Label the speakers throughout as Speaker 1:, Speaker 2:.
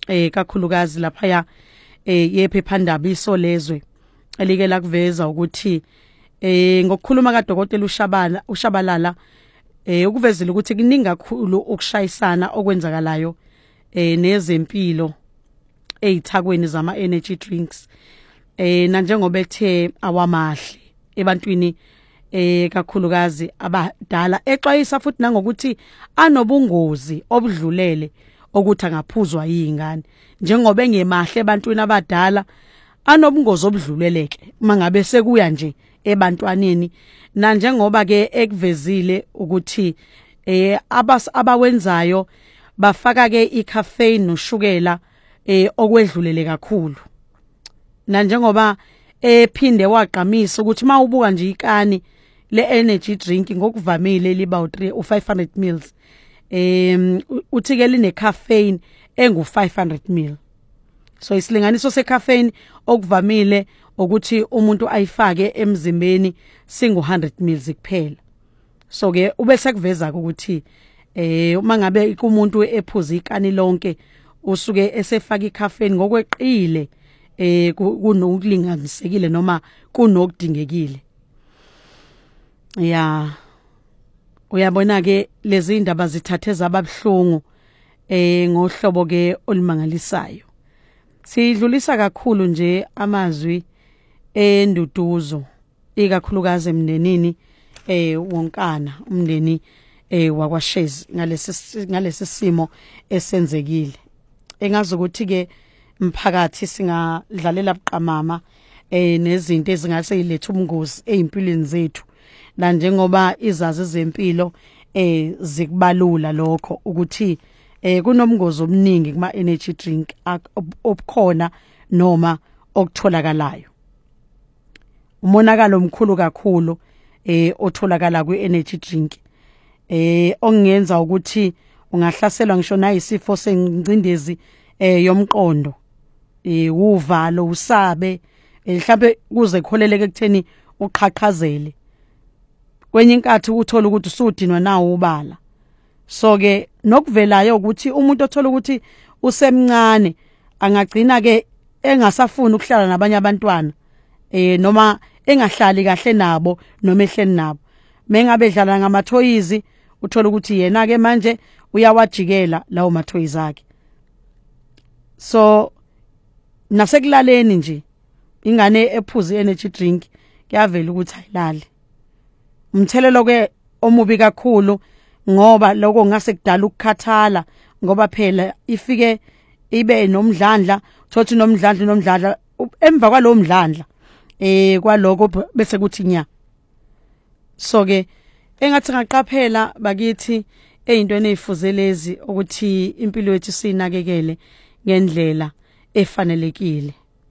Speaker 1: kakhulukazi lapha ya yephephandaba isolezwe elike lakuveza ukuthi ngokukhuluma kaDokotela uShabalala ukuvezela ukuthi kuningi kakhulu ukushayisana okwenzakalayo nezempilo ezithakweni zama energy drinks na njengoba ethe awamahle ebantwini kakhulukazi abadala exwayisa futhi nangokuthi anobungozi obudlulele ukuthi angaphuzwa yingane njengoba engemahle ebantwini abadala anobungozi obudluleleke mangabe sekuya nje ebantwaneni na njengoba ke ekuvezile ukuthi abawenzayo bafaka ke icaffeine noshukela okwedlulele kakhulu na njengoba ephinde waqhamisa ukuthi mawubuka nje ikani le energy drink ngokuvamile liba u500 ml uthi ke line caffeine engu500 ml so isilinganiso secaffeine okuvamile ukuthi umuntu ayifake emzimbeni singu100 ml kuphela so ke ubese kuveza ukuthi uma ngabe kumuntu ephuza ikani lonke usuke esefaka icaffeine ngokweqile kunokulinganisekile noma kunokudingekile ya uyabona ke lezi indaba zithathe zababhlungu ngohlobo ke olumangalisayo sidlulisa kakhulu nje amazwi enduduzo ikakhulukazi emndenini wonkana umndeni wakwaShezi ngalesi simo esenzekile engazi ukuthi ke mphakathi singadlalela buqamama nezinto ezingase ilethe ubungozi ezimpilweni zethu la njengoba izazi zempilo zikubalula lokho ukuthi kunomngozi omningi kuma energy drink obukhona noma okutholakalayo umonakalo omkhulu kakhulu otholakala kwi-energy drink ongenza ukuthi ungahlaselwa ngisho nayisifo sengcindezi yomqondo uvalo usabe mhlawumbe kuze kholeleke ekutheni uqhaqhazele kwenye inkathi uthola ukuthi usudinwa nawo ubala so ke nokuvelayo ukuthi umuntu othola ukuthi usemncane angagcina ke engasafuni ukuhlala nabanye abantwana noma engahlali kahle nabo noma ehleni nabo mengabe edlala ngamathoyizi uthola ukuthi yena ke manje uyawajikela lawo mathoyizi akhe so nasekulaleni nje ingane ephuza energy drink kuyavela ukuthi ayilali umthelelo ke omubi kakhulu ngoba lokho ngase kudala ukukhathala ngoba phela ifike ibe nomdlandla thothi nomdlandla emva kwalo mdlandla kwaloko bese kuthi nya so ke engathi ngaqaphela bakithi ezintweni ezifuzelezi ukuthi impilo yethu sinakekele ngendlela efanelekile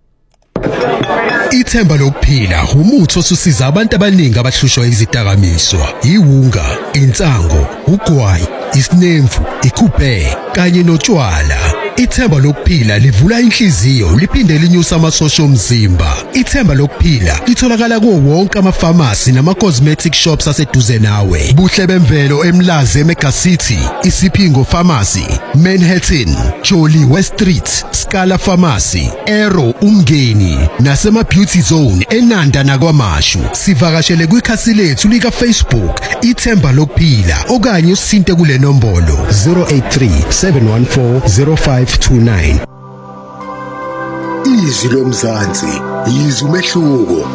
Speaker 2: Ithemba lokuphila umuthi osusiza abantu abaningi abahlushwa izidakamizwa iwunga insango ugwayi isinemfu ikhuphe kanye notshwala Ithemba lokuphila livula inhliziyo liphinde linyusa amasosha omzimba Ithemba lokuphila litholakala kuwo wonke amafamasi nama-cosmetic shops aseduze nawe Buhle bemvelo eMlazi eMega City Isipingo Pharmacy Manhattan Jolly West Street Scala Pharmacy Aero Umngeni nasema Beauty Zone eNanda nakwaMashu sivakashele kwikhasi lethu lika Facebook Ithemba lokuphila okanye usinte kule nombolo 0837140529 Izwi lomzansi yizwi umehluko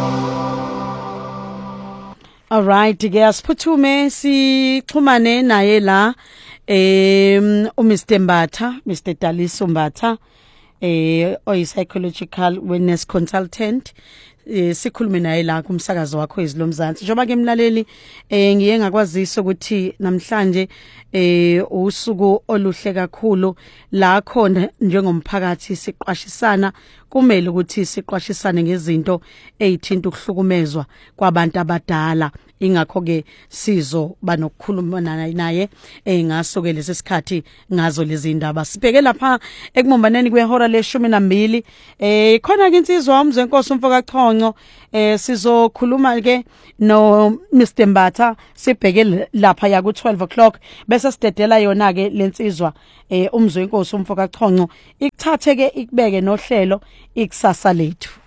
Speaker 1: Alright ke asiphuthume sixhumane naye la uMr Mbatha Mr Daliso Mbatha oyi psychological wellness consultant sikhulume naye la kumsakazo wakho izilomzansi njoba ke emlaleli ngiye ngakwazisa ukuthi namhlanje usuku oluhle kakhulu la khona njengomphakathi siqwashisana kumele ukuthi siqwashisane ngezinto ezithinta ukuhlukumezwa kwabantu abadala ingakho ke sizo banokukhuluma naye ngaso ke lesikhathi ngazo lezi indaba sibheke lapha ekumombaneni kwehora le12 khona ke insizwa umzwenkosi umfoka Chonge Chonco sizokhuluma ke no Mr Mbatha sibheke lapha ya ku 12 o'clock bese sidedela yona ke lensizwa umzwenkosi umfoka Chonco ikuthathe ke ikubeke nohlelo ikusasa lethu.